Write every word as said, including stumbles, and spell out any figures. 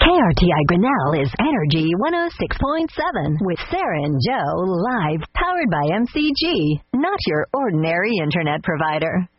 K R T I Grinnell is Energy one oh six point seven with Sarah and Joe live, powered by M C G, not your ordinary internet provider.